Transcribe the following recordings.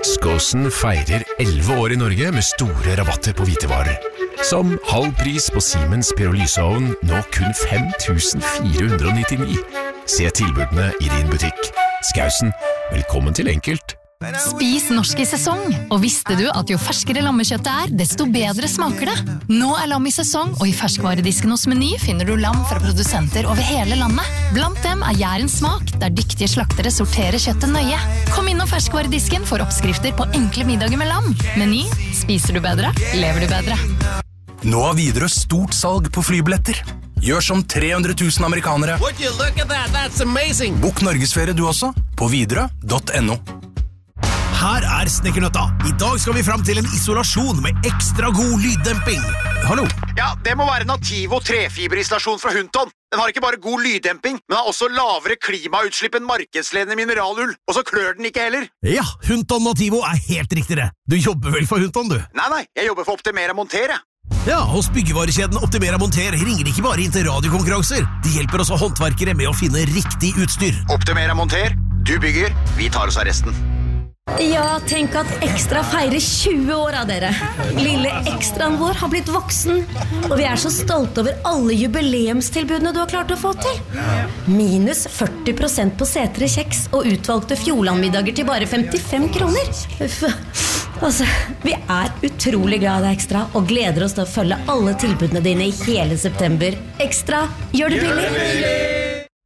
Skåsen feirer 11 år i Norge med store rabatter på hvitevarer. Som halv pris på Siemens pyrolyseovn, nå kun 5.499. Se tilbudene i din butikk. Skåsen, velkommen til enkelt. Spis norsk i sesong, og visste du at jo ferskere lammekjøttet desto bedre smaker det? Nå lam i sesong, og i ferskvaredisken hos Meny finner du lam fra produsenter over hele landet. Blant dem Jærens smak, der dyktige slaktere sorterer kjøttet nøye. Kom innom ferskvaredisken for oppskrifter på enkle middager med lam. Meny, spiser du bedre, lever du bedre. Nå har Widerøe stort salg på flybilletter. Gjør som 300 000 amerikanere. Bokk Norgesferie du også, på widerøe.no. Her Snekkernøtta. I dag skal vi frem til en isolasjon med ekstra god lyddemping. Hallo? Ja, det må være Nativo trefiberisolasjon fra Hunton. Den har ikke bare god lyddemping, men har også lavere klimautslipp enn markedsledende mineralull. Og så klør den ikke heller. Ja, Hunton Nativo helt riktig det. Du jobber vel for Hunton, du? Nei, jeg jobber for Optimera Monter, jeg. Ja, hos byggevarekjeden Optimera Monter ringer de ikke bare inn til radiokonkurranser. De hjelper også håndverkere med å finne riktig utstyr. Optimera Monter, du bygger, vi tar oss av resten. Ja, tenk at Ekstra feirer 20 år av dere. Lille Ekstraen vår har blitt voksen, og vi så stolte over alle jubileumstilbudene du har klart å få til. Minus 40% på setere kjeks og utvalgte Fjordlandmiddager til bare 55 kroner. Altså, vi utrolig glad i Ekstra og gleder oss til å følge alle tilbudene dine i hele september. Ekstra, gjør det billig!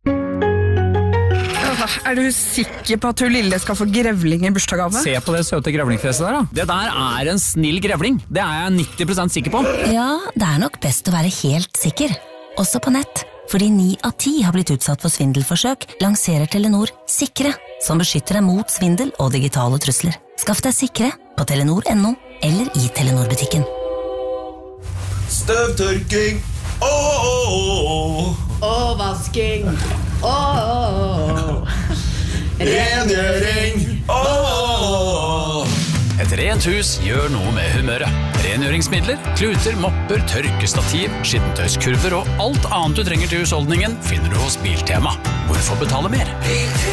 Du sikker på at hun lille skal få grevling i bursdagsgave? Se på det søte grevlingfjeset der da. Det der en snill grevling. Det jeg 90% sikker på. Ja, det nok best å være helt sikker. Også på nett. Fordi 9 av 10 har blitt utsatt for svindelforsøk, lanserer Telenor Sikre, som beskytter deg mot svindel og digitale trusler. Skaff deg Sikre på telenor.no eller i Telenor-butikken. Støvtørking. Og vasking. Rengjøring. Et rent hus gjør noe med humøret. Rengjøringsmidler, kluter, mopper, tørkestativ, skittentøyskurver og alt annet du trenger til husholdningen finner du hos Biltema. Hvorfor betale mer?